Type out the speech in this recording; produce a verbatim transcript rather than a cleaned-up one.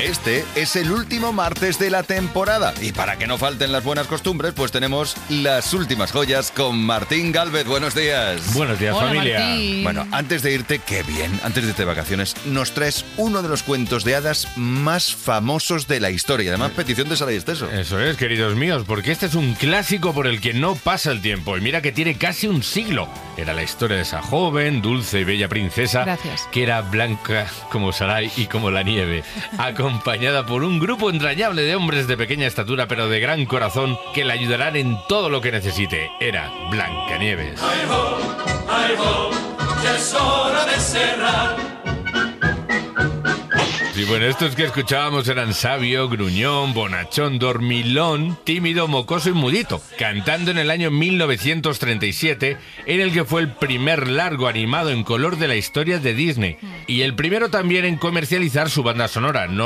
Este es el último martes de la temporada y para que no falten las buenas costumbres, pues tenemos las últimas joyas con Martín Gálvez. Buenos días. Buenos días, Hola, familia. Martín. Bueno, antes de irte, qué bien, antes de irte de vacaciones, nos traes uno de los cuentos de hadas más famosos de la historia. Además, petición de Sara y Esteso. Eso es, queridos míos, porque este es un clásico por el que no pasa el tiempo. Y mira que tiene casi un siglo. Era la historia de esa joven, dulce y bella princesa. Gracias. Que era blanca como Sarai y como la nieve, acompañada por un grupo entrañable de hombres de pequeña estatura pero de gran corazón que la ayudarán en todo lo que necesite. Era Blancanieves. ¡Ay, ho! ¡Ay, ho! Ya es hora de cerrar. Y bueno, estos que escuchábamos eran sabio, gruñón, bonachón, dormilón, tímido, mocoso y mudito, cantando en el año mil novecientos treinta y siete, en el que fue el primer largo animado en color de la historia de Disney, y el primero también en comercializar su banda sonora. No